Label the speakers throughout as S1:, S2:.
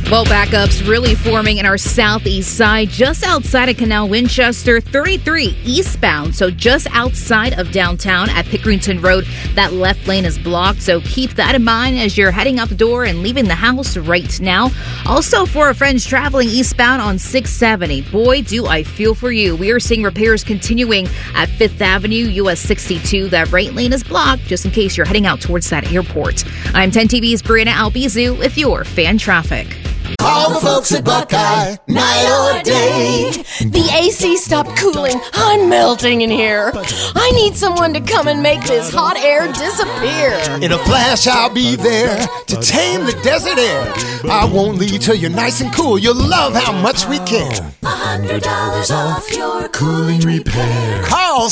S1: Well, backups really forming in our southeast side, just outside of Canal Winchester, 33 eastbound. So just outside of downtown at Pickerington Road, that left lane is blocked. So keep that in mind as you're heading out the door and leaving the house right now. Also, for our friends traveling eastbound on 670, boy, do I feel for you. We are seeing repairs continuing at 5th Avenue, US 62. That right lane is blocked just in case you're heading out towards that airport. I'm 10 TV's Brianna Albizu with your fan traffic.
S2: Call the folks at Buckeye, night or day.
S3: The AC stopped cooling. I'm melting in here. I need someone to come and make this hot air disappear.
S2: In a flash, I'll be there to tame the desert air. I won't leave till you're nice and cool. You'll love how much we care.
S4: $100 off your cooling repair.
S2: Call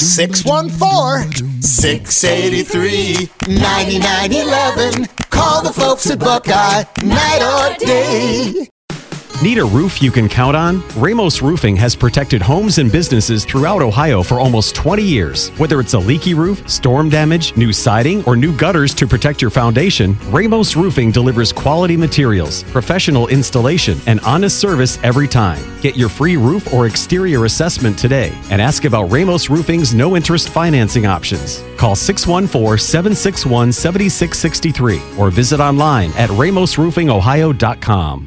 S2: 614-683-9911. Call the folks at Buckeye, night or day.
S5: Need a roof you can count on? Ramos Roofing has protected homes and businesses throughout Ohio for almost 20 years. Whether it's a leaky roof, storm damage, new siding, or new gutters to protect your foundation, Ramos Roofing delivers quality materials, professional installation, and honest service every time. Get your free roof or exterior assessment today and ask about Ramos Roofing's no-interest financing options. Call 614-761-7663 or visit online at ramosroofingohio.com.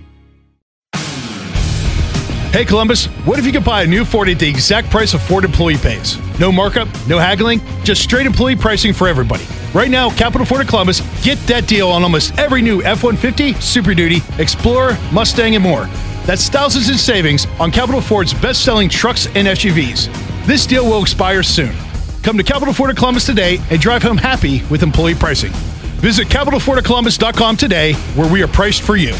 S6: Hey Columbus, what if you could buy a new Ford at the exact price a Ford employee pays? No markup, no haggling, just straight employee pricing for everybody. Right now, Capital Ford of Columbus, get that deal on almost every new F-150, Super Duty, Explorer, Mustang, and more. That's thousands in savings on Capital Ford's best-selling trucks and SUVs. This deal will expire soon. Come to Capital Ford of Columbus today and drive home happy with employee pricing. Visit CapitalFordofColumbus.com today, where we are priced for you.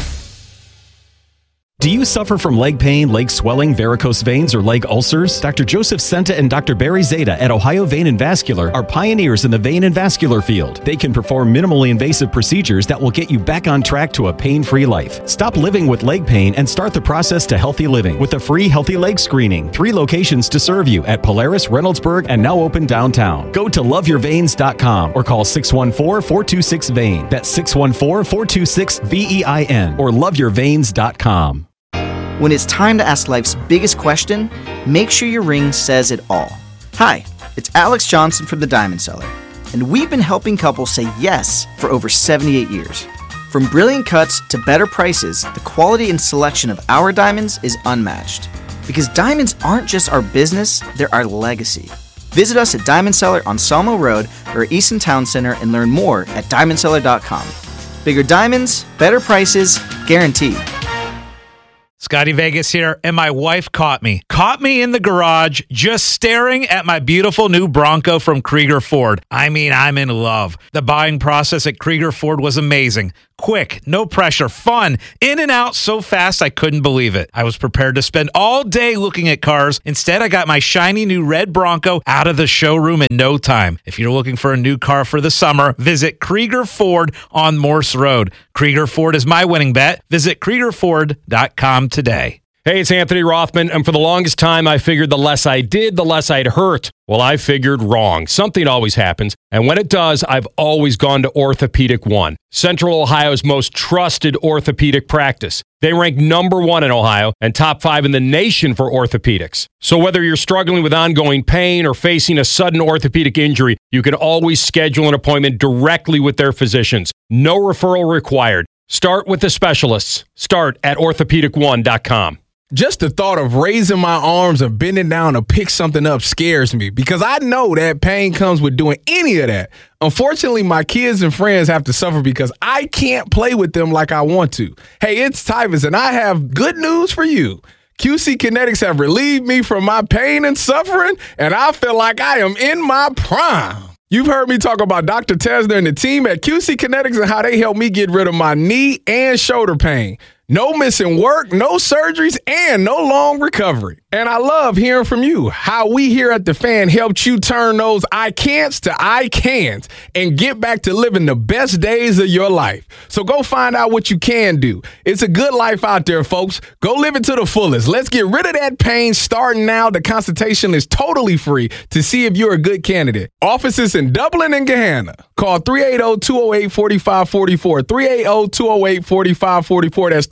S5: Do you suffer from leg pain, leg swelling, varicose veins, or leg ulcers? Dr. Joseph Senta and Dr. Barry Zeta at Ohio Vein and Vascular are pioneers in the vein and vascular field. They can perform minimally invasive procedures that will get you back on track to a pain-free life. Stop living with leg pain and start the process to healthy living with a free healthy leg screening. 3 locations to serve you at Polaris, Reynoldsburg, and now open downtown. Go to loveyourveins.com or call 614-426-VEIN. That's 614-426-VEIN or loveyourveins.com.
S7: When it's time to ask life's biggest question, make sure your ring says it all. Hi, it's Alex Johnson from The Diamond Cellar, and we've been helping couples say yes for over 78 years. From brilliant cuts to better prices, the quality and selection of our diamonds is unmatched. Because diamonds aren't just our business, they're our legacy. Visit us at Diamond Cellar on Salmo Road or Easton Town Center and learn more at diamondcellar.com. Bigger diamonds, better prices, guaranteed.
S8: Scotty Vegas here, and my wife caught me in the garage just staring at my beautiful new Bronco from Krieger Ford. I mean, I'm in love. The buying process at Krieger Ford was amazing. Quick, no pressure, fun, in and out so fast I couldn't believe it. I was prepared to spend all day looking at cars. Instead, I got my shiny new red Bronco out of the showroom in no time. If you're looking for a new car for the summer, visit Krieger Ford on Morse Road. Krieger Ford is my winning bet. Visit KriegerFord.com today.
S9: Hey, it's Anthony Rothman, and for the longest time, I figured the less I did, the less I'd hurt. Well, I figured wrong. Something always happens, and when it does, I've always gone to Orthopedic One, Central Ohio's most trusted orthopedic practice. They rank #1 in Ohio and top 5 in the nation for orthopedics. So whether you're struggling with ongoing pain or facing a sudden orthopedic injury, you can always schedule an appointment directly with their physicians. No referral required. Start with the specialists. Start at orthopedic1.com.
S10: Just the thought of raising my arms or bending down to pick something up scares me because I know that pain comes with doing any of that. Unfortunately, my kids and friends have to suffer because I can't play with them like I want to. Hey, it's Tyvus, and I have good news for you. QC Kinetics have relieved me from my pain and suffering, and I feel like I am in my prime. You've heard me talk about Dr. Tesner and the team at QC Kinetics and how they helped me get rid of my knee and shoulder pain. No missing work, no surgeries, and no long recovery. And I love hearing from you, how we here at The Fan helped you turn those I can'ts to I cans and get back to living the best days of your life. So go find out what you can do. It's a good life out there, folks. Go live it to the fullest. Let's get rid of that pain starting now. The consultation is totally free to see if you're a good candidate. Offices in Dublin and Gahanna. Call 380-208-4544. 380-208-4544. That's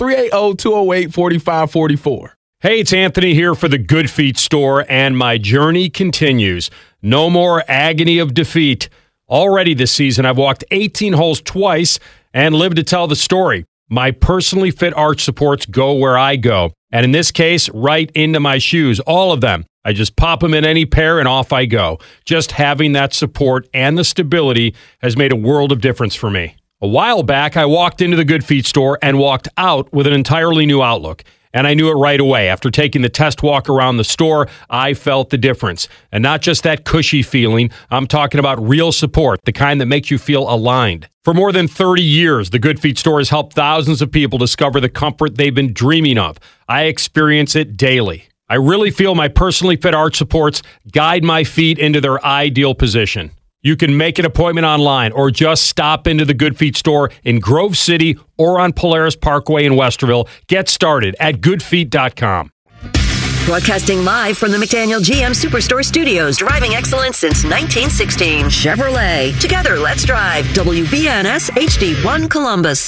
S10: 380-208-4544.
S9: Hey, it's Anthony here for the Good Feet store, and my journey continues. No more agony of defeat. Already this season, I've walked 18 holes twice and lived to tell the story. My personally fit arch supports go where I go, and in this case, right into my shoes, all of them. I just pop them in any pair and off I go. Just having that support and the stability has made a world of difference for me. A while back, I walked into the Good Feet store and walked out with an entirely new outlook. And I knew it right away. After taking the test walk around the store, I felt the difference. And not just that cushy feeling, I'm talking about real support, the kind that makes you feel aligned. For more than 30 years, the Good Feet store has helped thousands of people discover the comfort they've been dreaming of. I experience it daily. I really feel my personally fit arch supports guide my feet into their ideal position. You can make an appointment online or just stop into the Good Feet store in Grove City or on Polaris Parkway in Westerville. Get started at goodfeet.com.
S11: Broadcasting live from the McDaniel GM Superstore Studios, driving excellence since 1916. Chevrolet. Together, let's drive. WBNS HD1 Columbus.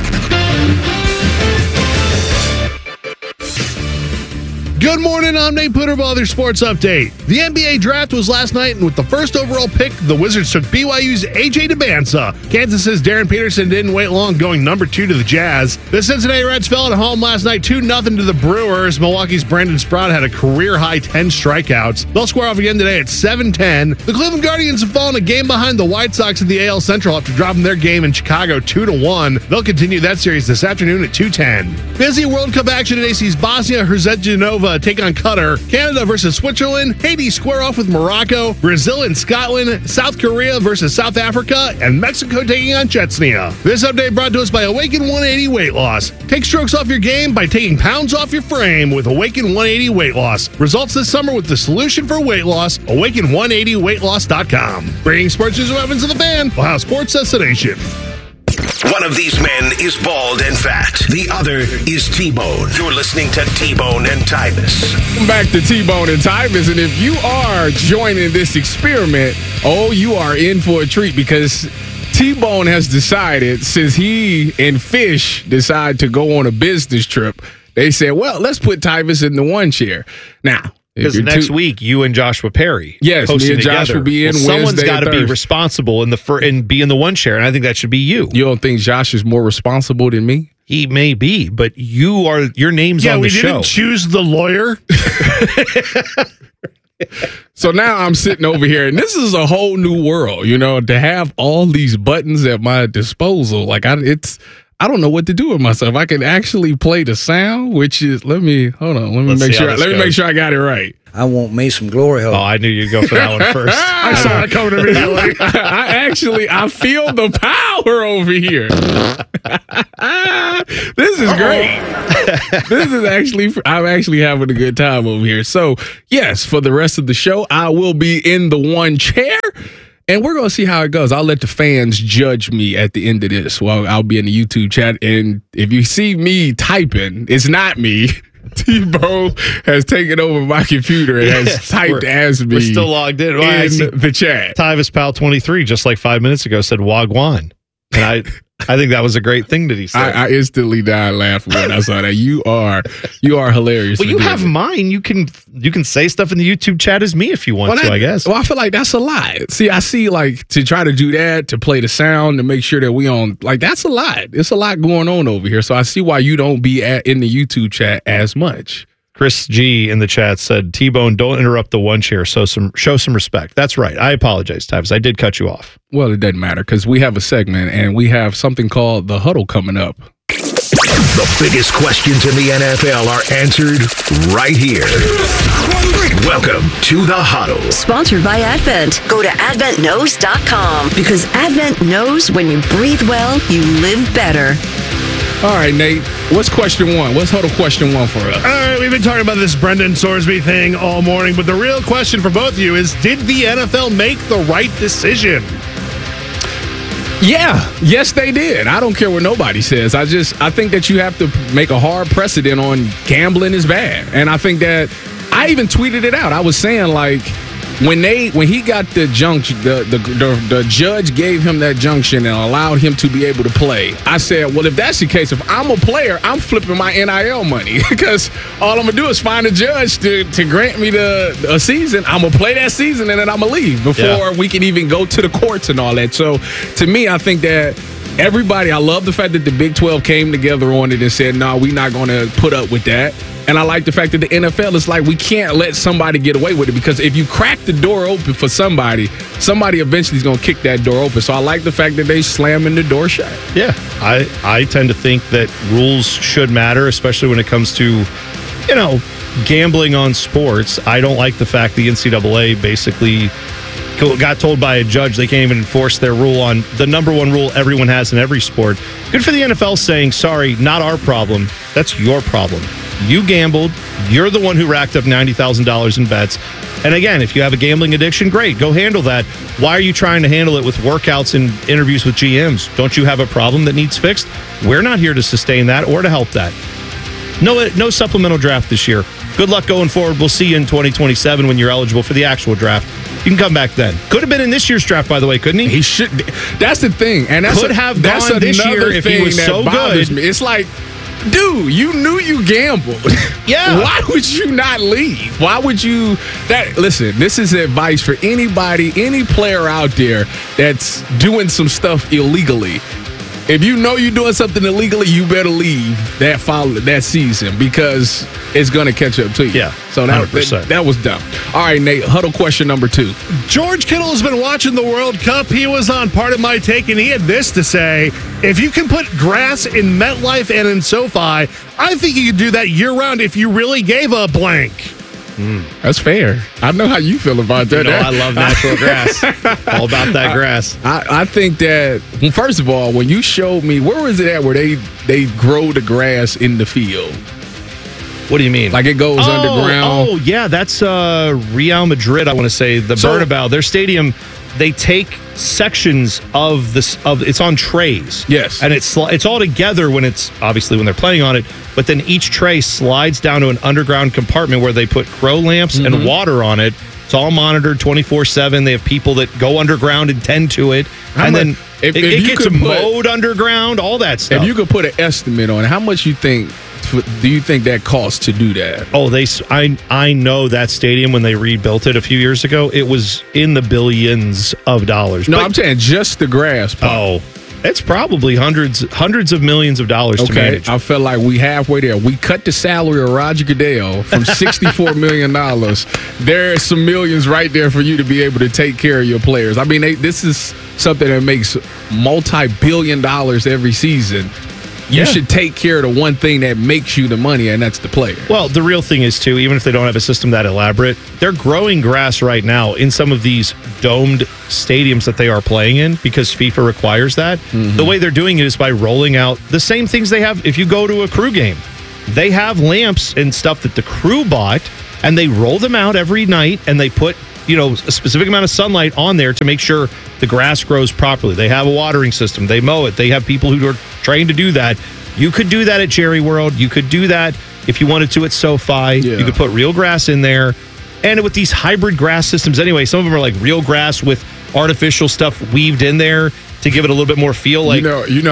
S12: Good morning, I'm Nate Putterball, your sports update. The NBA draft was last night, and with the first overall pick, the Wizards took BYU's A.J. Dembinsa. Kansas's Darren Peterson didn't wait long, going number 2 to the Jazz. The Cincinnati Reds fell at home last night 2-0 to the Brewers. Milwaukee's Brandon Sprout had a career-high 10 strikeouts. They'll square off again today at 7-10. The Cleveland Guardians have fallen a game behind the White Sox in the AL Central after dropping their game in Chicago 2-1. They'll continue that series this afternoon at 2:10. Busy World Cup action today sees Bosnia-Herzegovina take on Qatar, Canada versus Switzerland, Haiti square off with Morocco, Brazil and Scotland, South Korea versus South Africa, and Mexico taking on Chechnya. This update brought to us by Awaken 180 Weight Loss. Take strokes off your game by taking pounds off your frame with Awaken 180 Weight Loss. Results this summer with the solution for weight loss, Awaken180weightloss.com. Bringing sports news and weapons to the fan, Ohio Sports Destination.
S13: One of these men is bald and fat. The other is T-Bone. You're listening to T-Bone and Tyvis.
S10: Welcome back to T-Bone and Tyvis. And if you are joining this experiment, you are in for a treat because T-Bone has decided, since he and Fish decide to go on a business trip, they said, well, let's put Tyvis in the one chair. Now,
S14: because next week, you and Joshua Perry,
S10: yes, me and Josh will be in.
S14: Well, someone's got to be responsible and be in the one chair, and I think that should be you.
S10: You don't think Josh is more responsible than me?
S14: He may be, but your name's on the show.
S12: Yeah, we didn't choose the lawyer.
S10: So now I'm sitting over here, and this is a whole new world. To have all these buttons at my disposal, I don't know what to do with myself. I can actually play the sound, which is Let me make sure I got it right.
S15: I want me some glory hole.
S14: Oh, I knew you'd go for that one first.
S12: I saw it coming immediately.
S10: I feel the power over here. This is great. I'm actually having a good time over here. So, yes, for the rest of the show, I will be in the one chair. And we're going to see how it goes. I'll let the fans judge me at the end of this. Well, I'll be in the YouTube chat. And if you see me typing, it's not me. T-Bone has taken over my computer and has typed as me.
S14: We're still logged in.
S10: The chat.
S14: Tyvis Pal 23, just like 5 minutes ago, said Wagwan. And I think that was a great thing that he said.
S10: I instantly died laughing when I saw that. You are hilarious.
S14: Well, you have mine. You can say stuff in the YouTube chat as me if you want to, I guess.
S10: Well, I feel like that's a lot. See, I see to try to do that, to play the sound, to make sure that we on, that's a lot. It's a lot going on over here. So I see why you don't be in the YouTube chat as much.
S14: Chris G in the chat said, T-Bone, don't interrupt the one chair. So show some respect. That's right. I apologize, Tyvis. I did cut you off.
S10: Well, it doesn't matter because we have a segment and we have something called The Huddle coming up.
S13: The biggest questions in the NFL are answered right here. Welcome to The Huddle.
S11: Sponsored by Advent. Go to AdventKnows.com because Advent knows when you breathe well, you live better.
S10: All right, Nate, what's question one? What's Huddle question one for us?
S12: All right, we've been talking about this Brendan Sorsby thing all morning, but the real question for both of you is, did the NFL make the right decision?
S10: Yeah. Yes, they did. I don't care what nobody says. I think that you have to make a hard precedent on gambling is bad. And I think that I even tweeted it out. I was saying, when he got the junction, the judge gave him that junction and allowed him to be able to play. I said, well, if that's the case, if I'm a player, I'm flipping my NIL money because all I'm gonna do is find a judge to grant me a season. I'm gonna play that season and then I'm gonna leave before we can even go to the courts and all that. So to me, I think that everybody, I love the fact that the Big 12 came together on it and said, no, we're not going to put up with that. And I like the fact that the NFL is like, we can't let somebody get away with it because if you crack the door open for somebody eventually is going to kick that door open. So I like the fact that they slamming the door shut.
S14: Yeah, I tend to think that rules should matter, especially when it comes to, gambling on sports. I don't like the fact the NCAA basically got told by a judge they can't even enforce their rule on the number one rule everyone has in every sport. Good for the NFL saying, sorry, not our problem. That's your problem. You gambled. You're the one who racked up $90,000 in bets. And again, if you have a gambling addiction, great, go handle that. Why are you trying to handle it with workouts and interviews with GMs? Don't you have a problem that needs fixed? We're not here to sustain that or to help that. No supplemental draft this year. Good luck going forward. We'll see you in 2027 when you're eligible for the actual draft. You can come back then. Could have been in this year's draft, by the way, couldn't he?
S10: He should. That's the thing. And that's
S14: could have gone this year if he was so good.
S10: Me. It's like, dude, you knew you gambled.
S14: Yeah.
S10: Why would you not leave? Why would you? Listen, this is advice for anybody, any player out there that's doing some stuff illegally. If you know you're doing something illegally, you better leave that season because it's going to catch up to you.
S14: Yeah,
S10: so that was dumb. All right, Nate, huddle question number 2.
S12: George Kittle has been watching the World Cup. He was on Part of My Take, and he had this to say. If you can put grass in MetLife and in SoFi, I think you could do that year-round if you really gave a blank.
S10: That's fair. I know how you feel about that.
S14: I love natural grass. All about that grass.
S10: I think that, first of all, when you showed me, where was it at where they grow the grass in the field?
S14: What do you mean?
S10: Like it goes underground?
S14: Oh, yeah. That's Real Madrid, I want to say. The Bernabeu. Their stadium, they take sections of it's on trays.
S10: Yes.
S14: And it's all together when they're playing on it, but then each tray slides down to an underground compartment where they put grow lamps and water on it. It's all monitored 24/7. They have people that go underground and tend to it. Then it gets mowed underground, all that stuff.
S10: If you could put an estimate on it, how much do you think that costs to do that?
S14: Oh, I know that stadium when they rebuilt it a few years ago, it was in the billions of dollars.
S10: No, I'm saying just the grass part.
S14: Oh, it's probably hundreds of millions of dollars to manage.
S10: I felt like we halfway there. We cut the salary of Roger Goodell from $64 million. There's some millions right there for you to be able to take care of your players. I mean, this is something that makes multi-billion dollars every season. You should take care of the one thing that makes you the money, and that's the player.
S14: Well, the real thing is, too, even if they don't have a system that elaborate, they're growing grass right now in some of these domed stadiums that they are playing in because FIFA requires that. Mm-hmm. The way they're doing it is by rolling out the same things they have if you go to a Crew game. They have lamps and stuff that the Crew bought, and they roll them out every night, and they put a specific amount of sunlight on there to make sure the grass grows properly. They have a watering system. They mow it. They have people who are trained to do that. You could do that at Jerry World. You could do that if you wanted to at SoFi. Yeah. You could put real grass in there. And with these hybrid grass systems anyway, some of them are like real grass with artificial stuff weaved in there to give it a little bit more feel. Like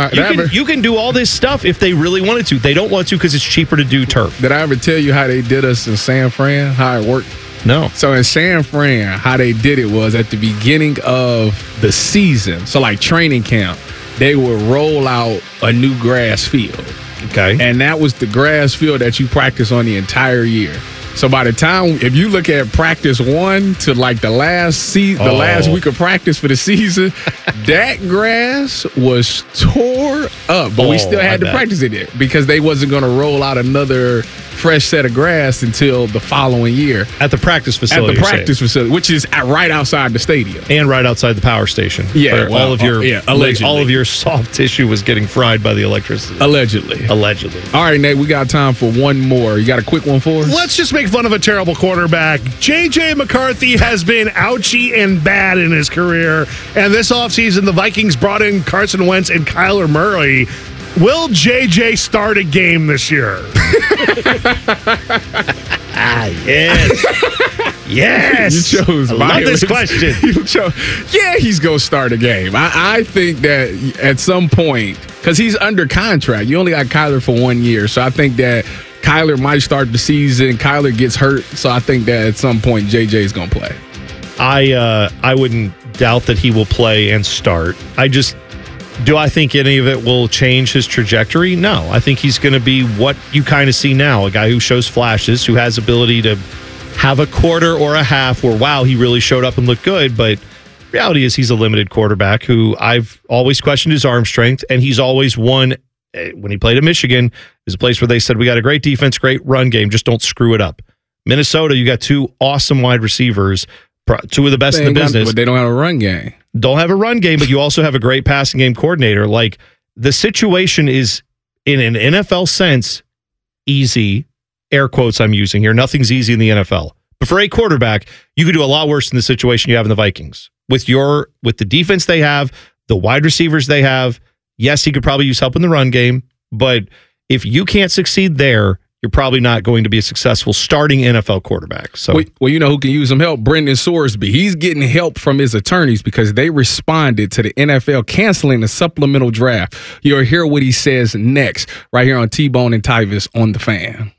S14: you can do all this stuff if they really wanted to. They don't want to because it's cheaper to do turf.
S10: Did I ever tell you how they did us in San Fran, how it worked?
S14: No.
S10: So in San Fran, how they did it was at the beginning of the season, so like training camp, they would roll out a new grass field.
S14: Okay.
S10: And that was the grass field that you practice on the entire year. So by the time, if you look at practice 1 to like the last week of practice for the season, that grass was tore up. But we still had to practice it because they wasn't going to roll out another fresh set of grass until the following year.
S14: At the practice facility.
S10: Facility, which is right outside the stadium.
S14: And right outside the power station.
S10: Yeah.
S14: All of your soft tissue was getting fried by the electricity.
S10: Allegedly.
S14: All
S10: right, Nate, we got time for one more. You got a quick one for us?
S12: Let's just make fun of a terrible quarterback. J.J. McCarthy has been ouchy and bad in his career. And this offseason, the Vikings brought in Carson Wentz and Kyler Murray. Will JJ start a game this year?
S14: Yes. Yes!
S10: You chose
S14: I love this
S10: violence.
S14: question.
S10: Yeah, he's going to start a game. I think that at some point, because he's under contract, you only got Kyler for 1 year, so I think that Kyler might start the season. Kyler gets hurt, so I think that at some point JJ is going to play.
S14: I wouldn't doubt that he will play and start. Do I think any of it will change his trajectory? No. I think he's going to be what you kind of see now, a guy who shows flashes, who has ability to have a quarter or a half where, wow, he really showed up and looked good. But reality is he's a limited quarterback who I've always questioned his arm strength, and he's always won. When he played at Michigan, is a place where they said, we got a great defense, great run game, just don't screw it up. Minnesota, you got two awesome wide receivers, two of the best in the business.
S10: But they don't have a run game.
S14: Don't have a run game, but you also have a great passing game coordinator. Like, the situation is, in an NFL sense, easy. Air quotes I'm using here. Nothing's easy in the NFL. But for a quarterback, you could do a lot worse than the situation you have in the Vikings. With the defense they have, the wide receivers they have, yes, he could probably use help in the run game, but if you can't succeed there, you're probably not going to be a successful starting NFL quarterback. So,
S10: well, you know who can use some help? Brendan Sorsby. He's getting help from his attorneys because they responded to the NFL canceling the supplemental draft. You'll hear what he says next, right here on T-Bone and Tyvis on The Fan.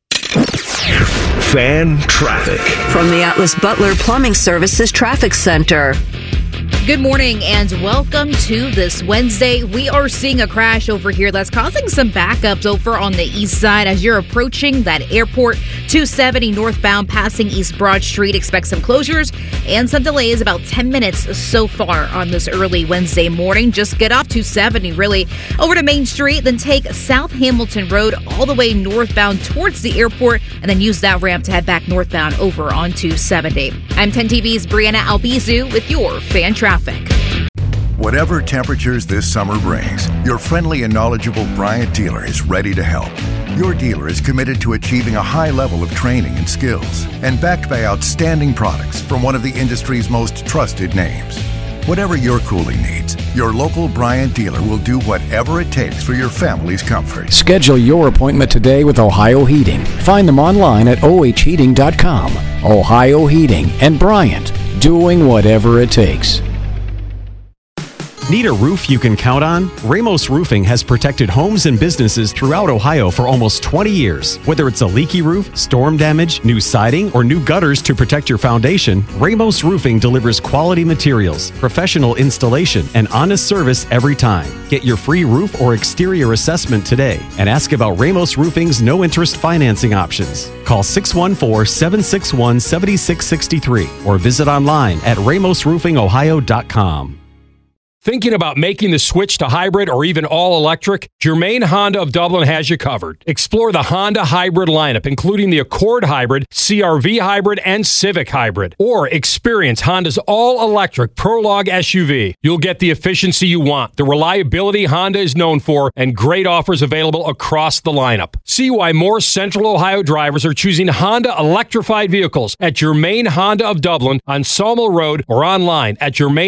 S13: Fan traffic
S11: from the Atlas Butler Plumbing Services Traffic Center.
S1: Good morning and welcome to this Wednesday. We are seeing a crash over here that's causing some backups over on the east side as you're approaching that airport. 270 northbound passing East Broad Street. Expect some closures and some delays, about 10 minutes so far on this early Wednesday morning. Just get off 270 really over to Main Street, then take South Hamilton Road all the way northbound towards the airport and then use that ramp to head back northbound over on 270. I'm 10 TV's Brianna Albizu with your fan traffic.
S15: Whatever temperatures this summer brings, your friendly and knowledgeable Bryant dealer is ready to help. Your dealer is committed to achieving a high level of training and skills and backed by outstanding products from one of the industry's most trusted names. Whatever your cooling needs, your local Bryant dealer will do whatever it takes for your family's comfort.
S16: Schedule your appointment today with Ohio Heating. Find them online at ohheating.com. Ohio Heating and Bryant, doing whatever it takes.
S5: Need a roof you can count on? Ramos Roofing has protected homes and businesses throughout Ohio for almost 20 years. Whether it's a leaky roof, storm damage, new siding, or new gutters to protect your foundation, Ramos Roofing delivers quality materials, professional installation, and honest service every time. Get your free roof or exterior assessment today and ask about Ramos Roofing's no-interest financing options. Call 614-761-7663 or visit online at ramosroofingohio.com.
S9: Thinking about making the switch to hybrid or even all-electric? Germain Honda of Dublin has you covered. Explore the Honda hybrid lineup, including the Accord Hybrid, CR-V Hybrid, and Civic Hybrid. Or experience Honda's all-electric Prologue SUV. You'll get the efficiency you want, the reliability Honda is known for, and great offers available across the lineup. See why more Central Ohio drivers are choosing Honda electrified vehicles at Germain Honda of Dublin on Sawmill Road or online at Germain